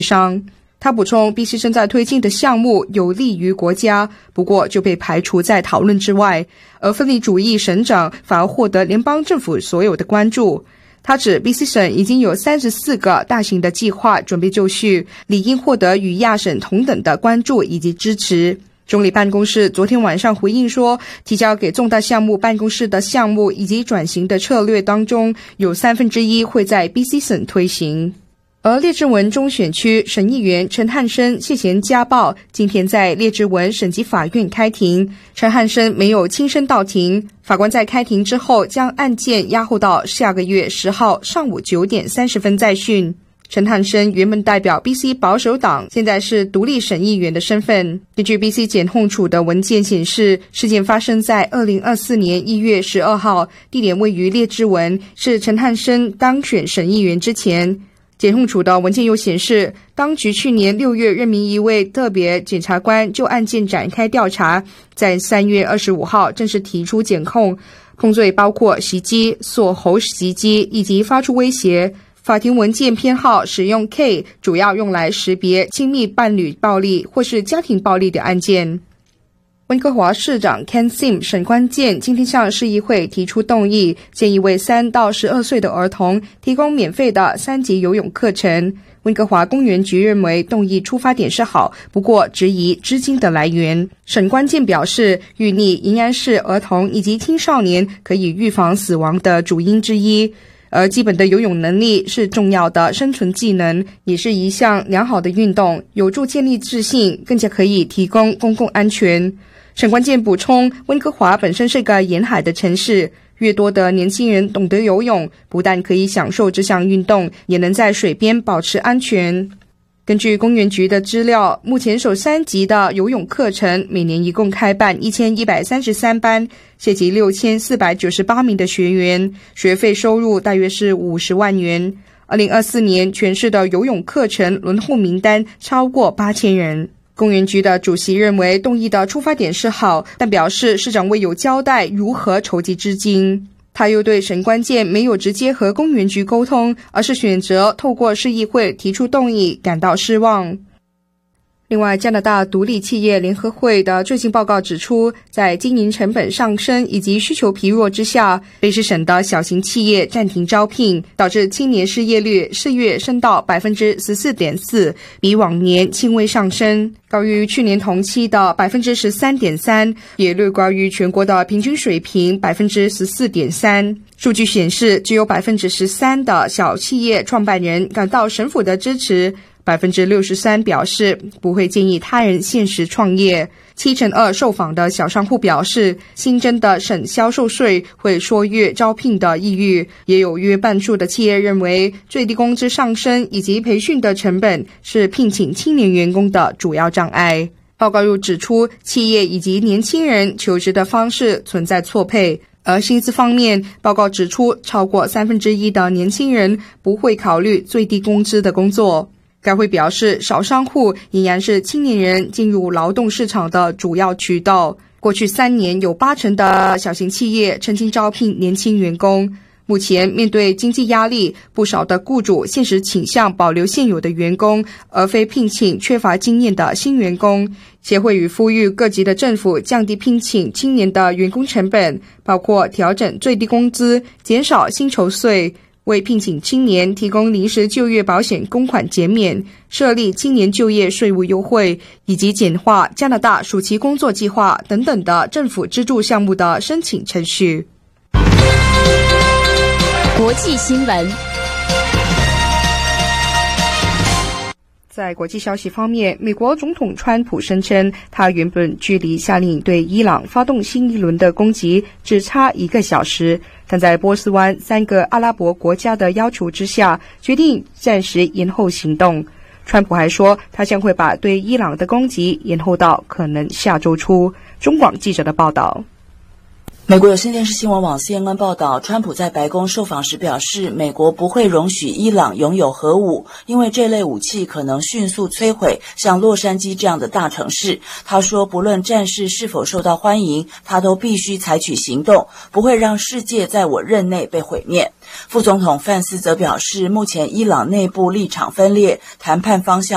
商。他补充 ，BC 正在推进的项目有利于国家，不过就被排除在讨论之外，而分离主义省长反而获得联邦政府所有的关注。他指 BC 省已经有34个大型的计划准备就绪，理应获得与亚省同等的关注以及支持。总理办公室昨天晚上回应说，提交给重大项目办公室的项目以及转型的策略当中，有1/3会在 BC 省推行。而列治文中选区省议员陈汉生涉嫌家暴，今天在列治文省级法院开庭。陈汉生没有亲身到庭，法官在开庭之后将案件押后到下个月10号上午9点30分再讯。陈汉生原本代表 BC 保守党，现在是独立省议员的身份。根据 BC 检控署的文件显示，事件发生在2024年1月12号，地点位于列治文，是陈汉生当选省议员之前。检控署的文件又显示，当局去年6月任命一位特别检察官就案件展开调查，在3月25号正式提出检控，控罪包括袭击、锁喉袭击以及发出威胁。法庭文件编号使用 K， 主要用来识别亲密伴侣暴力或是家庭暴力的案件。温哥华市长 Ken Sim 沈关健今天向市议会提出动议，建议为3到12岁的儿童提供免费的3级游泳课程。温哥华公园局认为动议出发点是好，不过质疑资金的来源。沈关健表示，预溺仍然是儿童以及青少年可以预防死亡的主因之一，而基本的游泳能力是重要的生存技能，也是一项良好的运动，有助建立自信，更加可以提供公共安全。沈关健补充，温哥华本身是个沿海的城市，越多的年轻人懂得游泳，不但可以享受这项运动，也能在水边保持安全。根据公园局的资料，目前首3级的游泳课程每年一共开办1133班，涉及6498名的学员，学费收入大约是50万元。2024年全市的游泳课程轮候名单超过8000人。公园局的主席认为动议的出发点是好，但表示市长未有交代如何筹集资金。他又对沈关健没有直接和公园局沟通，而是选择透过市议会提出动议感到失望。另外，加拿大独立企业联合会的最新报告指出，在经营成本上升以及需求疲弱之下，卑诗省的小型企业暂停招聘，导致青年失业率4月升到 14.4%， 比往年轻微上升，高于去年同期的 13.3%， 也略高于全国的平均水平 14.3%。数据显示，只有 13% 的小企业创办人感到省府的支持，63% 表示不会建议他人现实创业，2%受访的小商户表示，新增的省销售税会削弱招聘的意欲，也有约半数的企业认为最低工资上升以及培训的成本是聘请青年员工的主要障碍。报告又指出，企业以及年轻人求职的方式存在错配。而薪资方面，报告指出，超过1/3的年轻人不会考虑最低工资的工作。该会表示，小商户仍然是青年人进入劳动市场的主要渠道。过去3年，有80%的小型企业曾经招聘年轻员工。目前面对经济压力，不少的雇主现实倾向保留现有的员工，而非聘请缺乏经验的新员工。协会与呼吁各级的政府降低聘请青年的员工成本，包括调整最低工资、减少薪酬税、为聘请青年提供临时就业保险公款减免、设立青年就业税务优惠，以及简化加拿大暑期工作计划等等的政府资助项目的申请程序。 国际新闻。 在国际消息方面，美国总统川普声称，他原本距离下令对伊朗发动新一轮的攻击只差1个小时，但在波斯湾3个阿拉伯国家的要求之下，决定暂时延后行动。川普还说，他将会把对伊朗的攻击延后到可能下周初。中广记者的报道。 美国有线电视新闻网 CNN 报道，川普在白宫受访时表示，美国不会容许伊朗拥有核武，因为这类武器可能迅速摧毁像洛杉矶这样的大城市。他说，不论战事是否受到欢迎，他都必须采取行动，不会让世界在我任内被毁灭。副总统范斯则表示，目前伊朗内部立场分裂，谈判方向